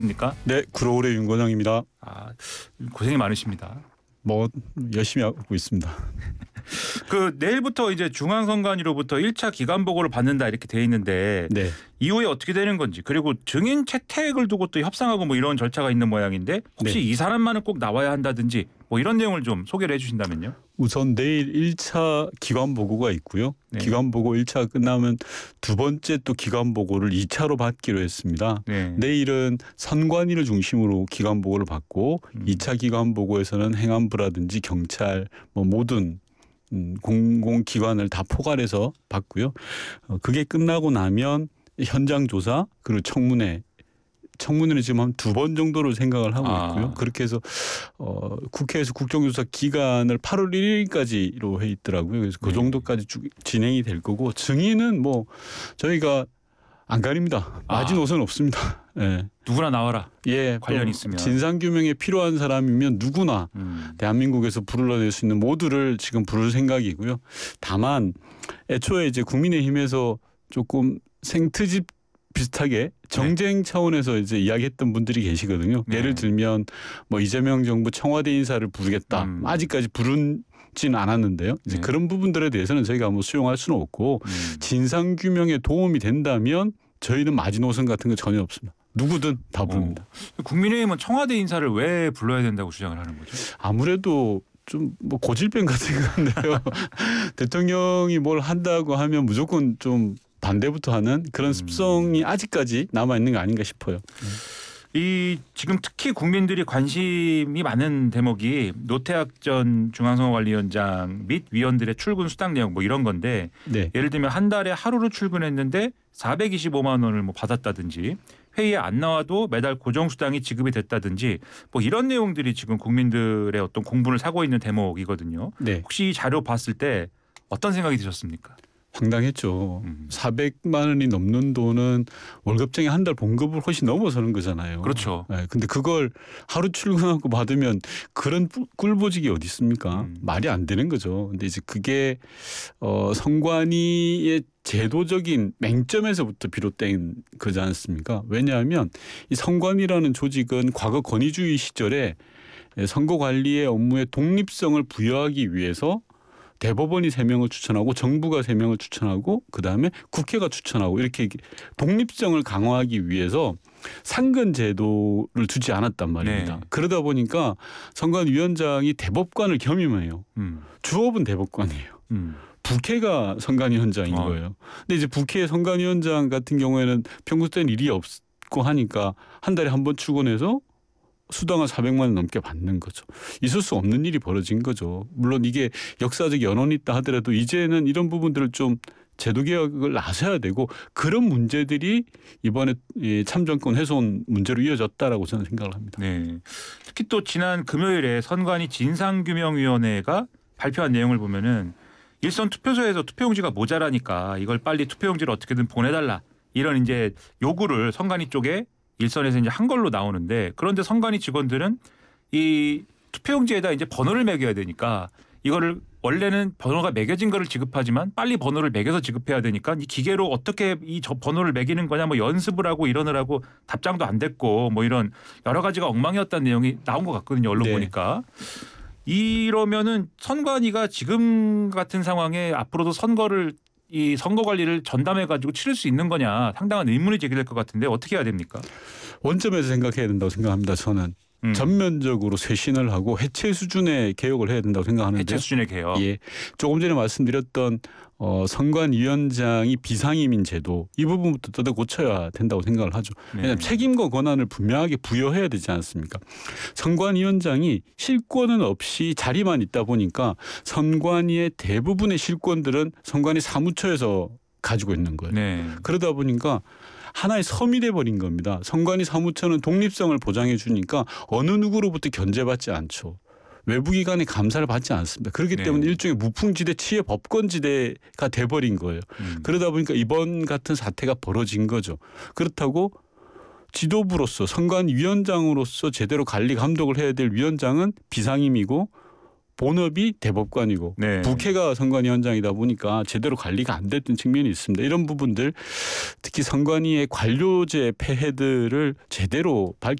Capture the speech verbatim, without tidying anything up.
입니까? 네, 구로울의 윤건영입니다. 아, 고생이 많으십니다. 뭐 열심히 하고 있습니다. 그 내일부터 이제 중앙선관위로부터 일 차 기간 보고를 받는다 이렇게 돼 있는데 네. 이후에 어떻게 되는 건지, 그리고 증인 채택을 두고 또 협상하고 뭐 이런 절차가 있는 모양인데 혹시 네. 이 사람만은 꼭 나와야 한다든지 뭐 이런 내용을 좀 소개를 해주신다면요. 우선 내일 일 차 기관 보고가 있고요. 네. 기관 보고 일 차 끝나면 두 번째 또 기관 보고를 이 차로 받기로 했습니다. 네. 내일은 선관위를 중심으로 기관 보고를 받고 음. 이 차 기관 보고에서는 행안부라든지 경찰 뭐 모든 음, 공공기관을 다 포괄해서 받고요. 어, 그게 끝나고 나면 현장 조사 그리고 청문회 청문회는 지금 한 두 번 정도로 생각을 하고 아. 있고요. 그렇게 해서 어, 국회에서 국정조사 기간을 팔월 일일까지로 해 있더라고요. 그래서 그 네. 정도까지 쭉 진행이 될 거고, 증인은 뭐 저희가 안 가립니다. 마지노선 아. 없습니다. 예. 누구나 나와라. 예, 관련 있으면. 진상규명에 필요한 사람이면 누구나 음. 대한민국에서 불러낼 수 있는 모두를 지금 부를 생각이고요. 다만 애초에 이제 국민의힘에서 조금 생트집 비슷하게 정쟁 차원에서 이제 이야기했던 분들이 계시거든요. 네. 예를 들면 뭐 이재명 정부 청와대 인사를 부르겠다. 음. 아직까지 부른지는 않았는데요. 이제 네. 그런 부분들에 대해서는 저희가 뭐 수용할 수는 없고, 음. 진상 규명에 도움이 된다면 저희는 마지노선 같은 거 전혀 없습니다. 누구든 다 부릅니다. 어. 국민의힘은 청와대 인사를 왜 불러야 된다고 주장을 하는 거죠? 아무래도 좀 뭐 고질병 같은 건데요. 대통령이 뭘 한다고 하면 무조건 좀 반대부터 하는 그런 습성이 아직까지 남아 있는 거 아닌가 싶어요. 이 지금 특히 국민들이 관심이 많은 대목이 노태학 전 중앙선거관리위원장 및 위원들의 출근 수당 내용 뭐 이런 건데, 네. 예를 들면 한 달에 하루로 출근했는데 사백이십오만 원을 뭐 받았다든지, 회의에 안 나와도 매달 고정 수당이 지급이 됐다든지 뭐 이런 내용들이 지금 국민들의 어떤 공분을 사고 있는 대목이거든요. 네. 혹시 이 자료 봤을 때 어떤 생각이 드셨습니까? 황당했죠. 음. 사백만 원이 넘는 돈은 월급쟁이 한 달 봉급을 훨씬 넘어서는 거잖아요. 그렇죠. 네, 근데 그걸 하루 출근하고 받으면 그런 꿀- 꿀보직이 어디 있습니까? 음. 말이 안 되는 거죠. 근데 이제 그게 어, 선관위의 제도적인 맹점에서부터 비롯된 거지 않습니까? 왜냐하면 이 선관위라는 조직은 과거 권위주의 시절에 선거관리의 업무의 독립성을 부여하기 위해서 대법원이 세 명을 추천하고 정부가 세 명을 추천하고 그다음에 국회가 추천하고 이렇게 독립성을 강화하기 위해서 상근 제도를 두지 않았단 말입니다. 네. 그러다 보니까 선관위원장이 대법관을 겸임해요. 음. 주업은 대법관이에요. 음. 국회가 선관위원장인 어. 거예요. 근데 이제 국회 선관위원장 같은 경우에는 평소 때는 일이 없고 하니까 한 달에 한 번 출근해서 수당을 사백만 원 넘게 받는 거죠. 있을 수 없는 일이 벌어진 거죠. 물론 이게 역사적 연원이 있다 하더라도 이제는 이런 부분들을 좀 제도 개혁을 나서야 되고, 그런 문제들이 이번에 참정권 훼손 문제로 이어졌다라고 저는 생각을 합니다. 네. 특히 또 지난 금요일에 선관위 진상규명위원회가 발표한 내용을 보면은 일선 투표소에서 투표용지가 모자라니까 이걸 빨리 투표용지를 어떻게든 보내달라, 이런 이제 요구를 선관위 쪽에 일선에서 이제 한 걸로 나오는데, 그런데 선관위 직원들은 이 투표용지에다 이제 번호를 매겨야 되니까 이거를 원래는 번호가 매겨진 거를 지급하지만 빨리 번호를 매겨서 지급해야 되니까 이 기계로 어떻게 이 저 번호를 매기는 거냐 뭐 연습을 하고 이러느라고 답장도 안 됐고 뭐 이런 여러 가지가 엉망이었다는 내용이 나온 것 같거든요. 언론 네. 보니까. 이러면은 선관위가 지금 같은 상황에 앞으로도 선거를 이 선거 관리를 전담해 가지고 치를 수 있는 거냐, 상당한 의문이 제기될 것 같은데 어떻게 해야 됩니까? 원점에서 생각해야 된다고 생각합니다. 저는 음. 전면적으로 쇄신을 하고 해체 수준의 개혁을 해야 된다고 생각하는데요. 해체 수준의 개혁. 예, 조금 전에 말씀드렸던 어, 선관위원장이 비상임인 제도, 이 부분부터 뜯어 고쳐야 된다고 생각을 하죠. 네. 왜냐하면 책임과 권한을 분명하게 부여해야 되지 않습니까? 선관위원장이 실권은 없이 자리만 있다 보니까 선관위의 대부분의 실권들은 선관위 사무처에서 가지고 있는 거예요. 네. 그러다 보니까 하나의 섬이 돼버린 겁니다. 선관위 사무처는 독립성을 보장해 주니까 어느 누구로부터 견제받지 않죠. 외부기관의 감사를 받지 않습니다. 그렇기 네. 때문에 일종의 무풍지대 치의 법권지대가 돼버린 거예요. 음. 그러다 보니까 이번 같은 사태가 벌어진 거죠. 그렇다고 지도부로서 선관위원장으로서 제대로 관리 감독을 해야 될 위원장은 비상임이고 본업이 대법관이고 네. 부캐가 선관위원장이다 보니까 제대로 관리가 안 됐던 측면이 있습니다. 이런 부분들 특히 선관위의 관료제 폐해들을 제대로 밝혀